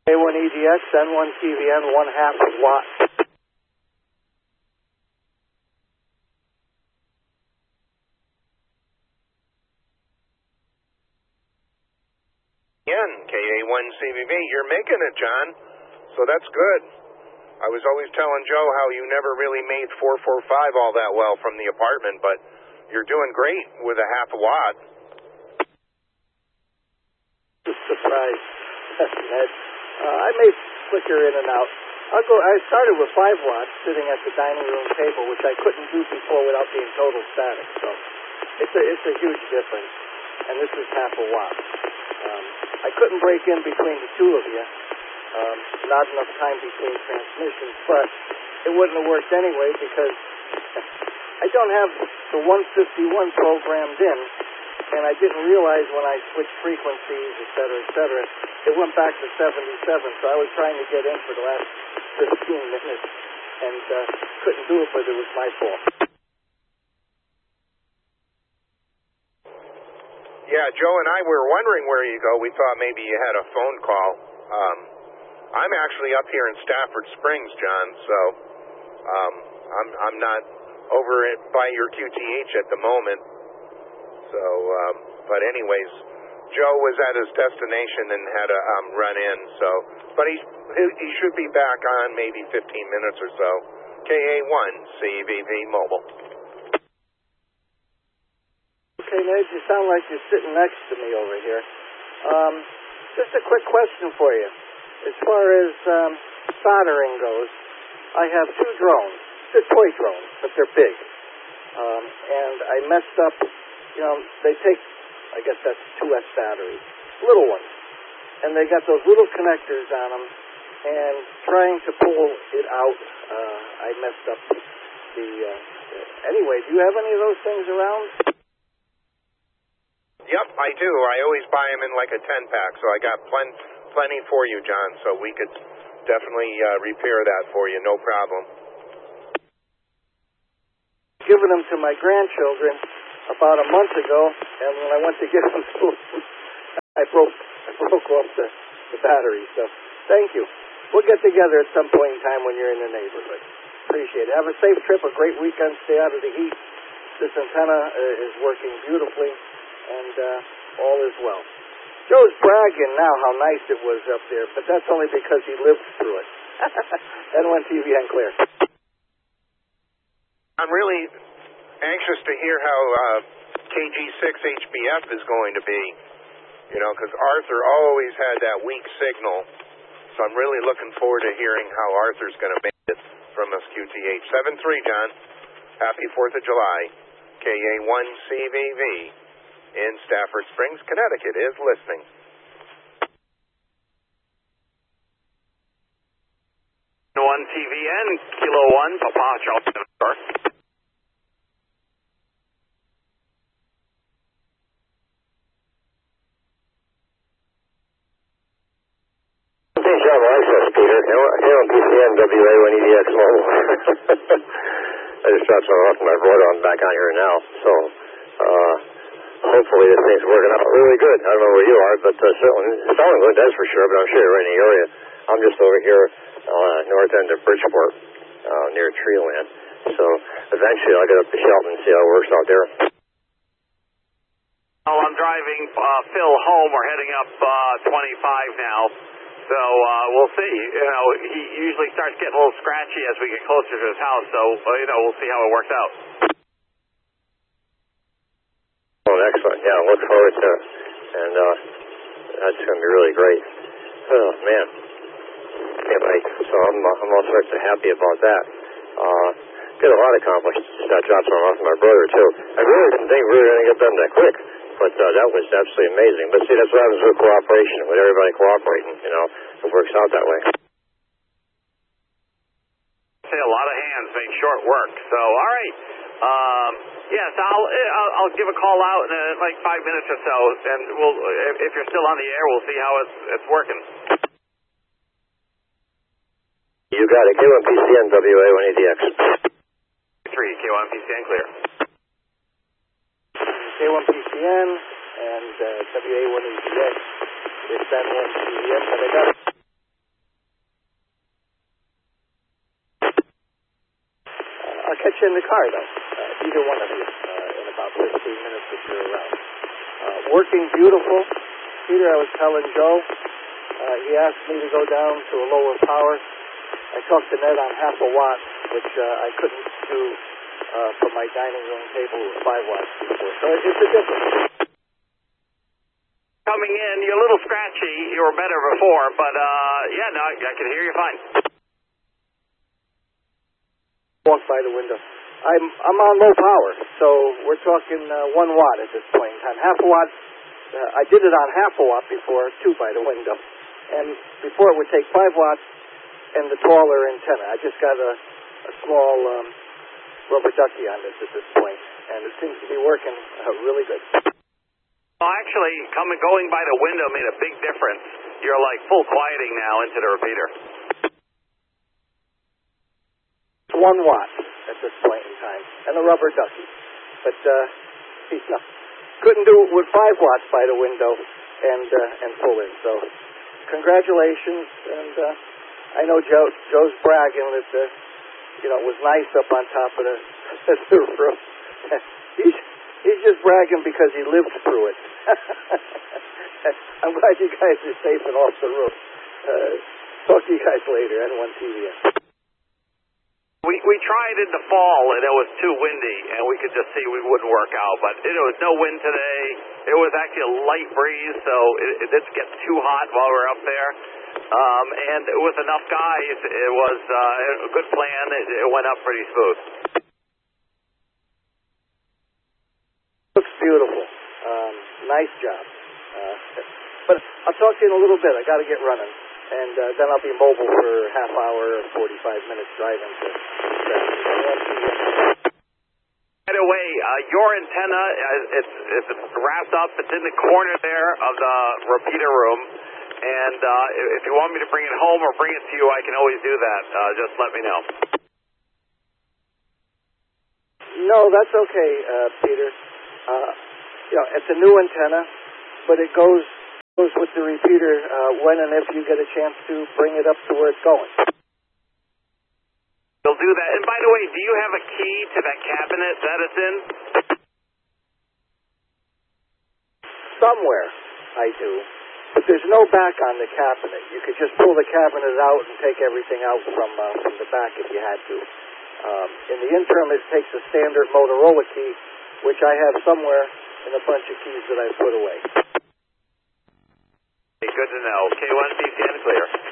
A1EDX, N1TVN, 1/2 watt. KA1CVV, you're making it, John. So that's good. I was always telling Joe how you never really made 445 all that well from the apartment, but you're doing great with a 1/2 watt. Surprise, Ned. I may flicker in and out. I started with 5 watts sitting at the dining room table, which I couldn't do before without being total static. So it's a huge difference. And this is 1/2 watt. I couldn't break in between the two of you. Not enough time between transmissions, but it wouldn't have worked anyway because I don't have the 151 programmed in, and I didn't realize when I switched frequencies, et cetera, it went back to 77, so I was trying to get in for the last 15 minutes and couldn't do it, but it was my fault. Yeah, Joe and I were wondering where you go. We thought maybe you had a phone call. I'm actually up here in Stafford Springs, John, so I'm not over by your QTH at the moment. So, but anyways, Joe was at his destination and had to run in. So, but he should be back on maybe 15 minutes or so. KA1CVV Mobile. Okay, Ned, you sound like you're sitting next to me over here. Just a quick question for you. As far as soldering goes, I have 2 drones. They're toy drones, but they're big. And I messed up, they take, I guess that's 2S batteries, little ones. And they got those little connectors on them. And trying to pull it out, I messed up the, anyway, do you have any of those things around? Yep, I do. I always buy them in like a 10-pack, so I got plenty for you, John, so we could definitely repair that for you, no problem. Given them to my grandchildren about a month ago, and when I went to get them to them, I broke off the battery, so thank you. We'll get together at some point in time when you're in the neighborhood. Appreciate it. Have a safe trip, a great weekend, stay out of the heat. This antenna is working beautifully, and all is well. Joe's bragging now how nice it was up there, but that's only because he lived through it. N1TVN clear. I'm really anxious to hear how KG6HBF is going to be, because Arthur always had that weak signal, so I'm really looking forward to hearing how Arthur's going to make it from us QTH. 7-3, John. Happy 4th of July. KA1CVV in Stafford Springs, Connecticut is listening. N1TVN, Kilo 1, Papa Charles. Peter, N1PCN, WA1EDX Mobile. I just dropped some off my brother. I'm back on here now, so hopefully this thing's working out really good. I don't know where you are, but certainly it's sounding good, that's for sure, but I'm sure you're right in the area. I'm just over here north end of Bridgeport, near Treeland. So eventually I'll get up to Shelton and see how it works out there. Oh, I'm driving Phil home. We're heading up 25 now. So we'll see. He usually starts getting a little scratchy as we get closer to his house. So, we'll see how it works out. Oh, excellent. Yeah, look forward to it. And that's going to be really great. Oh, man. Can't wait. So I'm all sorts of happy about that. Did a lot accomplished. Just dropped some off my brother, too. I really didn't think we were going to get done that quick. But that was absolutely amazing. But see, that's what happens with cooperation, with everybody cooperating, it works out that way. Say a lot of hands make short work. So, all right. Yes, I'll give a call out in like 5 minutes or so, and we'll, if you're still on the air, we'll see how it's working. You got it. K1PCN, WA1EDX. 3, K1PCN clear. K1PCN and WA1EDX. It's N1TVN, but I got it. catch you in the car, though, either one of you, in about 15 minutes if you're around. Working beautiful. Peter, I was telling Joe, he asked me to go down to a lower power. I talked to Ned on half a watt, which I couldn't do for my dining room table with 5 watts before. So it's a difference. Coming in, you're a little scratchy. You were better before, but yeah, no, I can hear you fine. Walk by the window. I'm on low power, so we're talking 1 watt at this point in time. Half a watt. I did it on half a watt before, 2 by the window, and before it would take 5 watts and the taller antenna. I just got a small rubber ducky on this at this point, and it seems to be working really good. Well, actually, going by the window made a big difference. You're like full quieting now into the repeater. 1 watt at this point in time, and a rubber ducky. But couldn't do it with 5 watts by the window and pull in. So congratulations, and I know Joe's bragging that it was nice up on top of the roof. He's just bragging because he lived through it. I'm glad you guys are safe and off the roof. Talk to you guys later. N1 TVN. We tried in the fall, and it was too windy, and we could just see we wouldn't work out. But there was no wind today. It was actually a light breeze, so it didn't get too hot while we were up there. And with enough guys, it was a good plan. It went up pretty smooth. Looks beautiful. Nice job. But I'll talk to you in a little bit. I got to get running. And then I'll be mobile for a half hour or 45 minutes driving to By the way, your antenna, it's wrapped up. It's in the corner there of the repeater room. And if you want me to bring it home or bring it to you, I can always do that. Just let me know. No, that's okay, Peter. It's a new antenna, but it goes with the repeater when and if you get a chance to bring it up to where it's going. We'll do that. And by the way, do you have a key to that cabinet that it's in? Somewhere I do, but there's no back on the cabinet. You could just pull the cabinet out and take everything out from the back if you had to. In the interim, it takes a standard Motorola key, which I have somewhere in a bunch of keys that I put away. Good to know. K1 BCN clear.